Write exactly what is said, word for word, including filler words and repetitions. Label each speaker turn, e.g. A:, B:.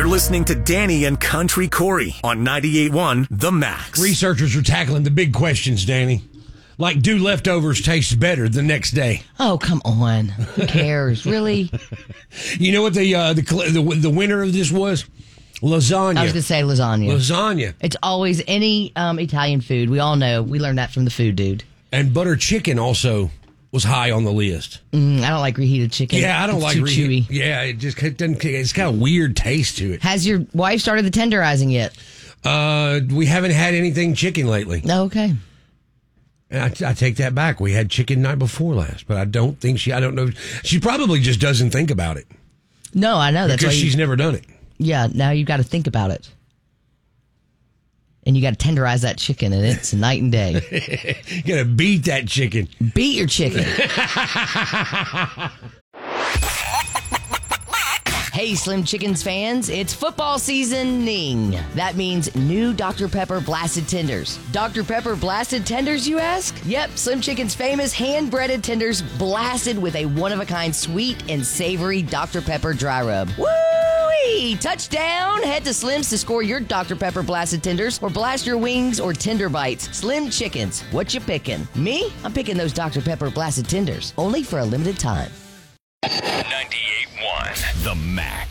A: You're listening to Danny and Country Corey on ninety-eight point one The Max.
B: Researchers are tackling the big questions, Danny. Like, do leftovers taste better the next day?
C: Oh, come on. Who cares? Really?
B: You know what the, uh, the the the winner of this was? Lasagna.
C: I was going to say lasagna.
B: Lasagna.
C: It's always any um, Italian food. We all know. We learned that from the food dude.
B: And butter chicken also was high on the list.
C: Mm, I don't like reheated chicken.
B: Yeah, I don't
C: it's
B: like
C: too
B: reheated.
C: chewy.
B: Yeah, it just it doesn't. It's got a weird taste to it.
C: Has your wife started the tenderizing yet?
B: Uh, we haven't had anything chicken lately.
C: No, okay.
B: And I, I take that back. We had chicken night before last, but I don't think she. I don't know. She probably just doesn't think about it.
C: No, I know that's
B: because
C: why you,
B: she's never done it.
C: Yeah, now you got to think about it. And you got to tenderize that chicken, and it's night and day.
B: You got to beat that chicken.
C: Beat your chicken. Hey, Slim Chickens fans, it's football seasoning. That means new Doctor Pepper Blasted Tenders. Doctor Pepper Blasted Tenders, you ask? Yep, Slim Chicken's famous hand-breaded tenders blasted with a one-of-a-kind sweet and savory Doctor Pepper dry rub. Woo-wee! Touchdown! Head to Slim's to score your Doctor Pepper Blasted Tenders or blast your wings or tender bites. Slim Chickens, what you picking? Me? I'm picking those Doctor Pepper Blasted Tenders, only for a limited time.
A: ninety-eight point one The Max.